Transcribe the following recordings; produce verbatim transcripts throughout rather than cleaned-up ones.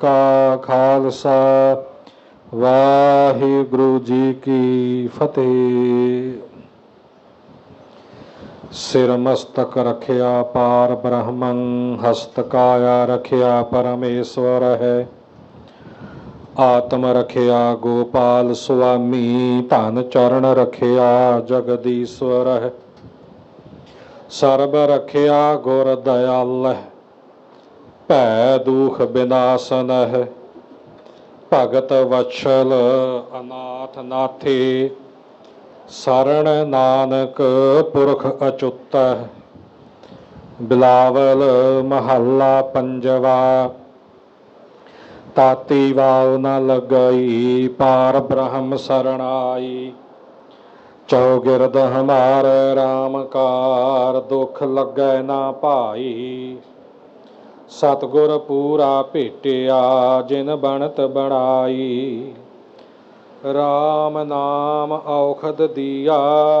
ਕਾ ਖਾਲਸਾ ਵਾਹਿਗੁਰੂ ਜੀ ਕੀ ਫਤਿਹ। ਸਿਰ ਮਸਤਕ ਰਖਿਆ ਪਾਰ ਬ੍ਰਹਮੰ, ਹਸਤ ਕਾਇਆ ਰਖਿਆ ਪਰਮੇਸ਼ਵਰ ਹੈ। ਆਤਮ ਰਖਿਆ ਗੋਪਾਲ ਸੁਆਮੀ, ਧਨ ਚਰਨ ਰਖਿਆ ਜਗਦੀਸ਼ਵਰ ਹੈ। ਸਰਬ ਰਖਿਆ ਗੁਰ ਦਇਆਲ, ਭੈ ਦੁਖ ਬਿਨਾਸਨ ਹੈ। ਭਗਤ ਵਛਲ ਅਨਾਥ ਨਾਥੇ, ਸਰਣ ਨਾਨਕ ਪੁਰਖ ਅਚੁੱਤ ਹੈ। ਬਿਲਾਵਲ ਮਹੱਲਾ ਪੰਜਵਾ। ਤਾਤੀ ਵਾਵ ਨ ਲਗਈ, ਪਾਰ ਬ੍ਰਹਮ ਸਰਣਾਈ। ਚੌਗਿਰਦ ਹਮਾਰ ਰਾਮ ਕਾਰ, ਦੁਖ ਲੱਗੈ ਨਾ ਭਾਈ। ਸਤਿਗੁਰ ਪੂਰਾ ਭੇਟਿਆ, ਜਿਨ ਬਣਤ ਬਣਾਈ। ਰਾਮ ਨਾਮ ਔਖਦ ਦੀਆ,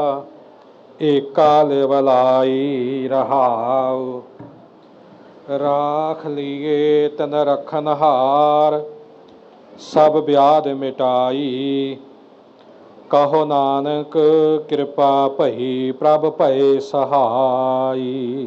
ਏਕਾ ਲਿਵਲਾਈ ਰਹਾਉ। ਰਾਖ ਲੀਏ ਤਨ ਰਖਨਹਾਰ, ਸਭ ਵਿਆਧ ਮਿਟਾਈ। ਕਹੋ ਨਾਨਕ ਕਿਰਪਾ ਭਈ, ਪ੍ਰਭ ਭਏ ਸਹਾਈ।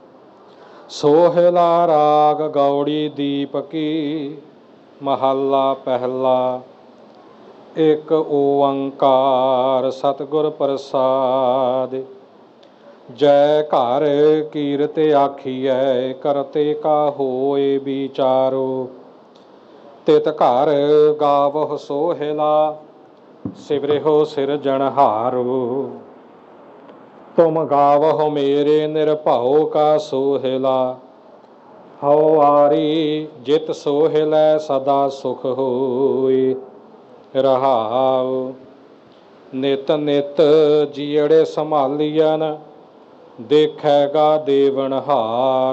ਸੋਹਿਲਾ ਰਾਗ ਗੌੜੀ ਦੀਪਕੀ, ਮਹੱਲਾ ਪਹਿਲਾ। ਇੱਕ ਓੰਕਾਰ ਸਤਿਗੁਰ ਪ੍ਰਸਾਦਿ। ਜੈ ਘਰ ਕੀਰਤ ਆਖੀਐ, ਕਰਤੇ ਕਾ ਹੋਏ ਵਿਚਾਰੋ। ਤਿਤ ਘਰ ਗਾਵਹੁ ਸੋਹਿਲਾ, ਸਿਵਰਿਹੁ ਸਿਰਜਣਹਾਰੋ। ਤੁਮ ਗਾਵਹੁ ਮੇਰੇ ਨਿਰਭਉ ਕਾ ਸੋਹਿਲਾ। ਹਉ ਆਰੀ ਜਿਤ ਸੋਹਿਲੈ, ਸਦਾ ਸੁਖ ਹੋਇ ਰਹਾਉ। ਨਿਤ ਨਿਤ ਜੀਅੜੇ ਸੰਭਾਲੀਅਨ, ਦੇਖੈਗਾ ਦੇਵਨਹਾਰ।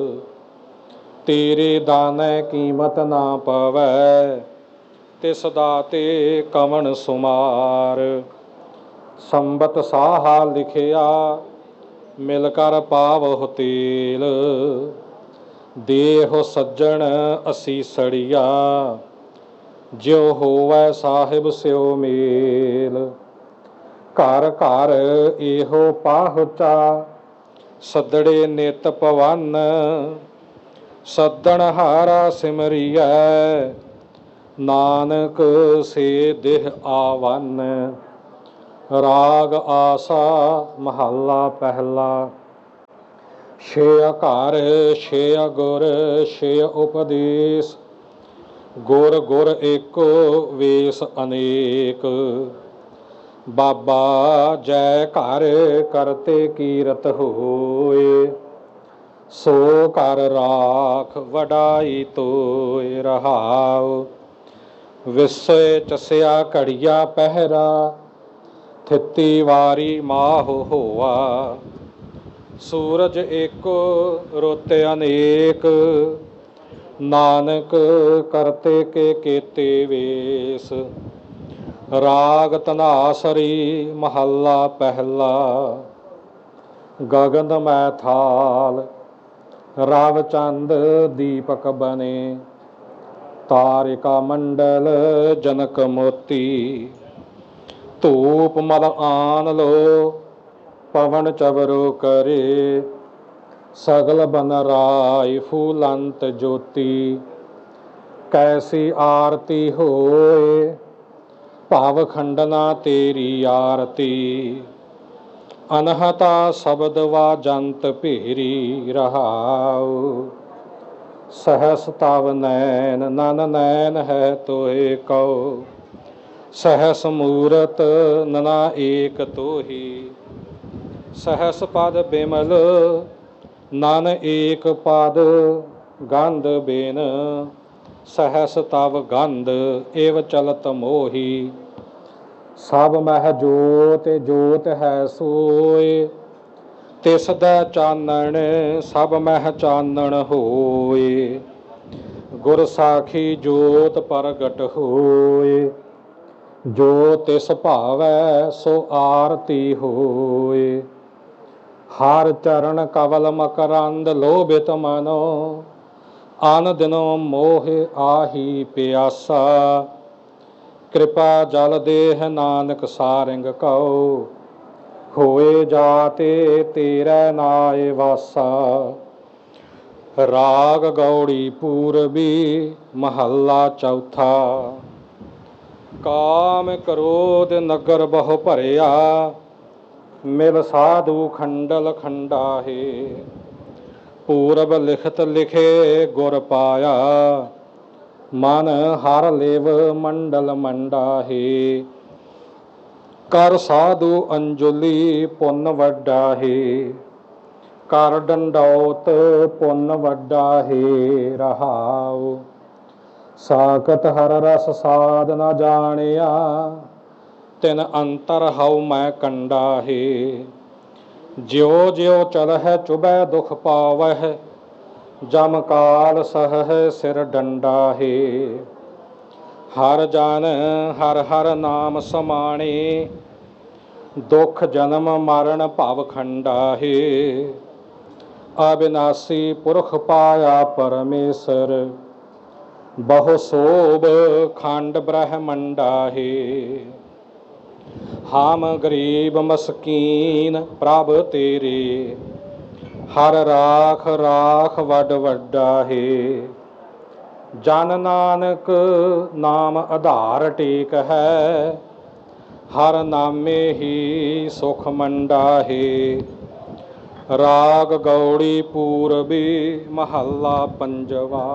ਤੇਰੇ ਦਾਨੈ ਕੀਮਤ ਨਾ ਪਵੈ, ਤਿਸ ਦਾਤੇ ਕਵਣ ਸੁਮਾਰ। ਸੰਬਤ ਸਾਹਾ ਲਿਖਿਆ, ਮਿਲ ਕਰ ਪਾਵਹੁ ਤੇਲ। ਦੇਹੁ ਸੱਜਣ ਅਸੀਸੜੀਆ, ਜਿਉ ਹੋਵੈ ਸਾਹਿਬ ਸਿਉ ਮੇਲ। ਘਰ ਘਰ ਇਹੋ ਪਾਹੁਚਾ, ਸੱਦੜੇ ਨਿਤ ਪਵਨ। ਸੱਦਣਹਾਰਾ ਸਿਮਰੀਐ, ਨਾਨਕ ਸੇ ਦੇਹ ਆਵਨ। ਰਾਗ ਆਸਾ ਮਹੱਲਾ ਪਹਿਲਾ। ਛੇ ਘਰ ਛੇ ਗੁਰ ਛੇ ਉਪਦੇਸ, ਗੁਰ ਗੁਰ ਏਕੋ ਵੇਸ ਅਨੇਕ। ਬਾਬਾ ਜੈ ਘਰ ਕਰਤੇ ਕੀਰਤ ਹੋਏ, ਸੋ ਘਰ ਰਾਖ ਵਡਾਈ ਤੋਇ ਰਹਾਉ। ਵਿਸਵੇ ਚਸਿਆ ਘੜੀਆ ਪਹਿਰਾ, ਥਿਤੀ ਵਾਰੀ ਮਾਹੁ ਹੋਆ। ਸੂਰਜ ਏਕੋ ਰੁੱਤ ਅਨੇਕ, ਨਾਨਕ ਕਰਤੇ ਕੇ ਕੀਤੇ ਵੇਸ। ਰਾਗ ਧਨਾਸਰੀ ਮਹੱਲਾ ਪਹਿਲਾ। ਗਗਨ ਮੈ ਥਾਲ, ਰਵ ਚੰਦ ਦੀਪਕ ਬਨੇ। ਤਾਰਿਕਾ ਮੰਡਲ ਜਨਕ ਮੋਤੀ। ਧੂਪ ਮਲ ਆਨ ਲੋ, ਪਵਨ ਚਵਰੋ ਕਰੇ। ਸਗਲ ਬਨ ਰਾਇ ਫੂਲੰਤ ਜੋਤੀ। ਕੈਸੀ ਆਰਤੀ ਹੋਏ, ਭਵ ਖੰਡਨਾ ਤੇਰੀ ਆਰਤੀ। ਅਨਹਤਾ ਸ਼ਬਦ ਵਾਜੰਤ ਭੇਰੀ ਰਹਾਉ। ਸਹਸ ਤਵ ਨੈਨ ਨਨ ਨੈਨ ਹੈ ਤੋਏ ਕਉ। ਸਹਸ ਮੂਰਤ ਨਨਾ ਏਕ ਤੋਹੀ। ਸਹਸ ਪਦ ਬਿਮਲ ਨਨ ਏਕ ਪਦ। ਗੰਧ ਬੇਨ ਸਹਸ ਤਵ ਗੰਧ, ਇਵ ਚਲਤ ਮੋਹੀ। ਸਭ ਮਹਿ ਜੋਤ ਜੋਤ ਹੈ ਸੋਇ, ਤਿਸ ਦਾ ਚਾਨਣ ਸਭ ਮਹਿ ਚਾਨਣ ਹੋਏ। ਗੁਰ ਸਾਖੀ ਜੋਤ ਪ੍ਰਗਟ ਹੋਏ, ਜੋ ਤਿਸ ਭਾਵੈ ਸੋ ਆਰਤੀ ਹੋਏ। ਹਰ ਚਰਨ ਕਵਲ ਮਕਰੰਦ ਲੋਭਿਤ ਮਨੋ, ਆਨ ਦਿਨੋਂ ਮੋਹ ਆਹੀ ਪਿਆਸਾ, ਕਿਰਪਾ ਜਲ ਦੇਹ ਨਾਨਕ ਸਾਰੰਗ ਕਉ, ਹੋਏ ਜਾਤੇ ਤੇਰੇ ਨਾਏ ਵਾਸਾ। ਰਾਗ ਗੌੜੀ ਪੂਰਬੀ ਮਹੱਲਾ ਚੌਥਾ। ਕਾਮ ਕ੍ਰੋਧ ਨਗਰ ਬਹੁ ਭਰਿਆ, ਮਿਲ ਸਾਧੂ ਖੰਡਲ ਖੰਡਾਹੇ। ਪੂਰਬ ਲਿਖਤ ਲਿਖੇ ਗੁਰ ਪਾਇਆ, ਮਨ ਹਰ ਲਿਵ ਮੰਡਲ ਮੰਡਾਹੇ। ਕਰ ਸਾਧੂ ਅੰਜੁਲੀ ਪੁੰਨ ਵੱਡਾ ਹੈ, ਕਰ ਡੰਡੌਤ ਪੁੰਨ ਵੱਡਾ ਹੈ। ਰਹਾਉ ਸਾਕਤ ਹਰ ਰਸ ਸਾਧ ਨ ਜਾਣਿਆ, ਤਿਨ ਅੰਤਰ ਹਉ ਮੈਂ ਕੰਡਾ ਹੈ। ਜਿਉ ਜਿਉ ਚਲਹਿ ਚੁਬੈ ਦੁਖ ਪਾਵਹਿ, ਜਮ ਕਾਲ ਸਹਹਿ ਸਿਰ ਡੰਡਾ ਹੈ। ਹਰ ਜਨ ਹਰ ਹਰ ਨਾਮ ਸਮਾਣੇ, ਦੁਖ ਜਨਮ ਮਰਨ ਭਵ ਖੰਡਾ ਹੈ। ਅਬਿਨਾਸੀ ਪੁਰਖ ਪਾਇਆ ਪਰਮੇਸ਼ਰ, ਬਹੁ ਸੋਭ ਖੰਡ ਬ੍ਰਹਮੰਡਾ ਹੈ। ਹਮ ਗਰੀਬ ਮਸਕੀਨ ਪ੍ਰਭ ਤੇਰੇ, ਹਰ ਰਾਖ ਰਾਖ ਵੱਡ ਵੱਡਾ ਹੈ। ਜਨ ਨਾਨਕ ਨਾਮ ਆਧਾਰ ਟੇਕ ਹੈ, ਹਰ ਨਾਮੇ ਹੀ ਸੁਖ ਮੰਡਾ ਹੈ। ਰਾਗ ਗੌੜੀ ਪੂਰਬੀ ਮਹੱਲਾ ਪੰਜਵਾ।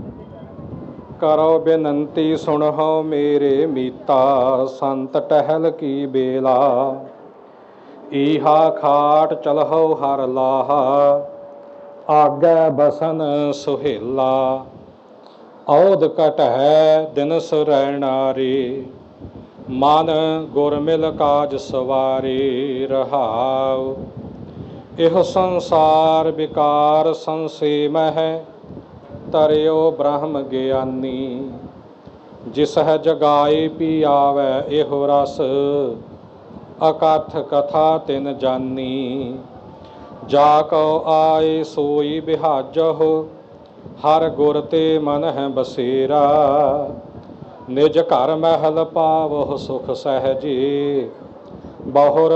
ਕਰੋ ਬੇਨੰਤੀ ਸੁਣਹੁ ਮੇਰੇ ਮੀਤਾ, ਸੰਤ ਟਹਿਲ ਕੀ ਬੇਲਾ। ਈਹਾ ਖਾਟ ਚਲਹੁ ਹਰ ਲਾਹਾ, ਆਗੈ ਬਸਨ ਸੁਹੇਲਾ। ਔਧ ਘਟਹਿ ਦਿਨ ਸੁਰੈਣਾਰੇ, ਮਨ ਗੁਰ ਮਿਲ ਕਾਜ ਸਵਾਰੇ। ਰਹਾਉ ਇਹੋ ਸੰਸਾਰ ਵਿਕਾਰ ਸੰਸੇਮਹਿ, ਤਰਿਓ ਬ੍ਰਹਮ ਗਿਆਨੀ। ਜਿਸਹਿ ਜਗਾਏ ਪੀਆਵੈ ਇਹੋ ਰਸ, ਅਕਥ ਕਥਾ ਤਿਨ ਜਾਨੀ। ਜਾ ਕਉ ਆਏ ਸੋਈ ਬਿਹਾਜਹੁ, ਹਰ ਗੁਰ ਤੇ ਮਨ ਹੈ ਬਸੇਰਾ। ਨਿਜ ਘਰ ਮਹਿਲ ਪਾਵਹੁ ਸੁਖ ਸਹਿਜੇ, ਬਹੁਰ